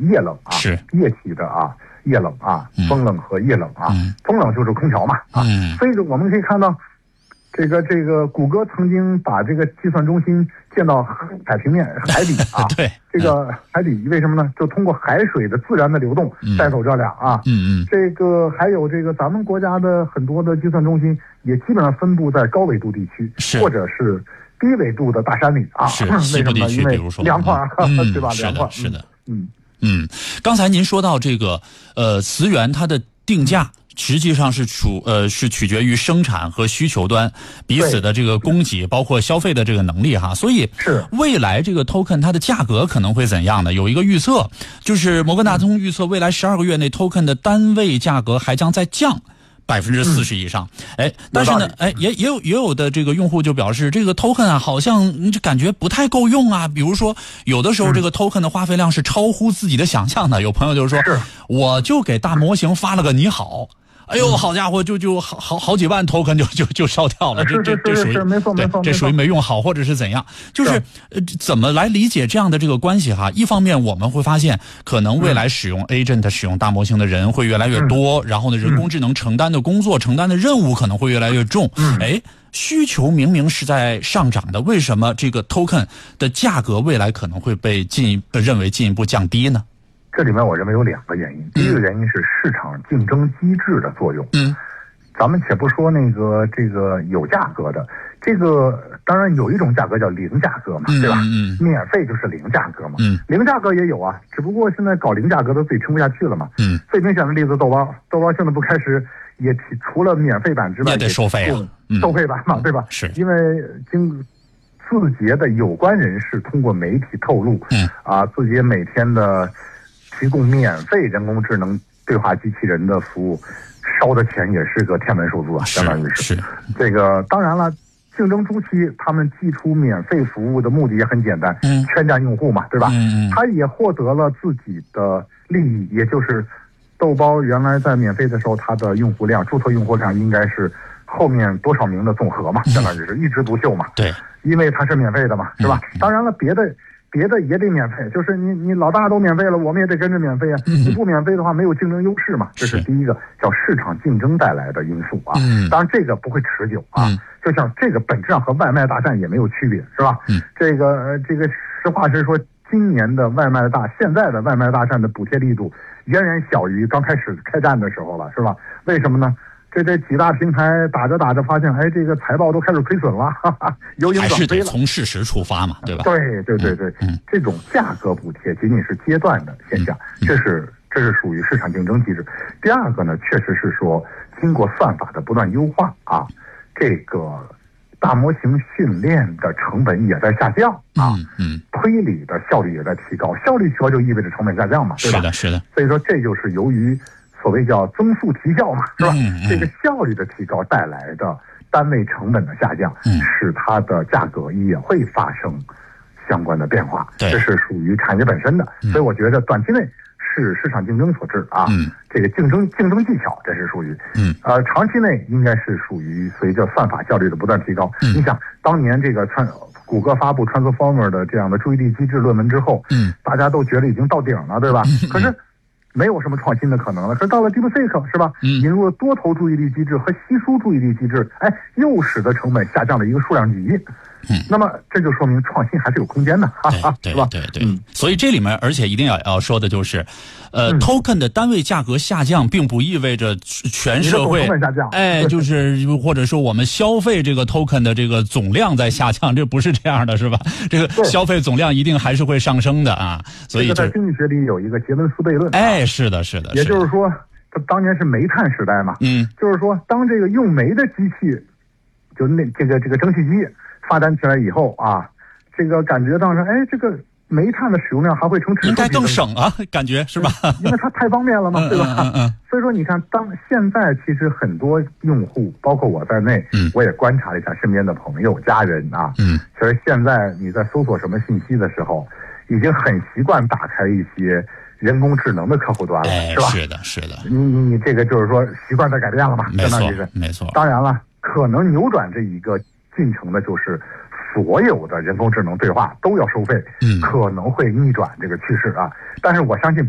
液冷啊， 是液体的啊，液冷啊，风冷和液冷啊，风冷就是空调嘛啊，所以我们可以看到，这个谷歌曾经把这个计算中心建到海平面海底啊， 对， 这个海底为什么呢？就通过海水的自然的流动带走热量啊，这个还有这个咱们国家的很多的计算中心也基本上分布在高纬度地区，或者是低纬度的大山里啊， 是西部地区，比如说凉快，对吧？凉快， 是的，刚才您说到这个磁源它的定价。实际上是取决于生产和需求端彼此的这个供给，包括消费的这个能力哈。所以未来这个 token 它的价格可能会怎样呢？有一个预测，就是摩根大通预测未来12个月内 token 的单位价格还将再降40%以上，但是呢，也有的这个用户就表示，这个 token 啊，好像就感觉不太够用啊。比如说，有的时候这个 token 的花费量是超乎自己的想象的。有朋友就说，我就给大模型发了个你好。哎呦，好家伙，就好几万 token 就烧掉了，这属于没错， 这属于没用好，或者是怎样？就是怎么来理解这样的这个关系哈？一方面我们会发现，可能未来使用 agent 使用大模型的人会越来越多，然后呢，人工智能承担的工作、承担的任务可能会越来越重。需求明明是在上涨的，为什么这个 token 的价格未来可能会被认为进一步降低呢？ 这里面我认为有2个原因，第一个原因是市场竞争机制的作用。咱们且不说这个有价格的，这个当然有一种价格叫零价格嘛，对吧？免费就是零价格嘛。零价格也有啊，只不过现在搞零价格的自己撑不下去了嘛。最明显的例子豆包现在不开始也除了免费版之外也得收费了， 收费版嘛，对吧？ 是因为字节的有关人士通过媒体透露，字节每天的提供免费人工智能对话机器人的服务，烧的钱也是个天文数字啊，相当于是这个。当然了，竞争初期他们寄出免费服务的目的也很简单，圈占用户嘛，对吧？他也获得了自己的利益，也就是豆包原来在免费的时候，它的用户量、注册用户量应该是后面多少名的总和嘛，相当于是一枝独秀嘛。 对， 因为它是免费的嘛，是吧？当然了，别的也得免费，就是你老大都免费了，我们也得跟着免费啊。你不免费的话，没有竞争优势嘛。这是第一个叫市场竞争带来的因素啊。当然这个不会持久啊。就像这个本质上和外卖大战也没有区别，是吧？这个实话实说，今年的现在的外卖大战的补贴力度远远小于刚开始开战的时候了，是吧？为什么呢？这几大平台打着打着发现，这个财报都开始亏损了，由盈转亏了。 还是得从事实出发嘛，对吧？ 对，这种价格补贴仅仅是阶段的现象，这是属于市场竞争机制。第二个呢，确实是说经过算法的不断优化啊，这个大模型训练的成本也在下降啊，推理的效率也在提高，效率提高就意味着成本下降嘛，对吧？ 是的。 所以说这就是由于所谓叫增速提效嘛，是吧？这个效率的提高带来的单位成本的下降，使它的价格也会发生相关的变化。这是属于产业本身的，所以我觉得短期内是市场竞争所致啊。这个竞争技巧，这是属于长期内应该是属于随着算法效率的不断提高。你想当年这个谷歌发布 Transformer 的这样的注意力机制论文之后，大家都觉得已经到顶了，对吧？可是没有什么创新的可能了。可是到了 DeepSeek 是吧？引入了多头注意力机制和稀疏注意力机制，又使得成本下降了一个数量级。那么这就说明创新还是有空间的， 对， 是吧？ 对。所以这里面，而且一定要说的就是，token 的单位价格下降，并不意味着全社会就是或者说我们消费这个 token 的这个总量在下降，这不是这样的，是吧？这个消费总量一定还是会上升的啊。所以这个在经济学里有一个杰伦斯悖论。 是的。 也就是说，当年是煤炭时代嘛，就是说，当这个用煤的机器，就这个蒸汽机发展起来以后啊，这个感觉到这个煤炭的使用量还会成应该更省啊，感觉是吧？ 因为它太方便了嘛，对吧？所以说你看，现在其实很多用户，包括我在内，我也观察了一下身边的朋友、家人啊，其实现在你在搜索什么信息的时候，已经很习惯打开一些人工智能的客户端了，是吧？ 是的。 你这个就是说习惯在改变了嘛？ 没错。 当然了，可能扭转这一个进程的就是所有的人工智能对话都要收费，可能会逆转这个趋势啊。但是我相信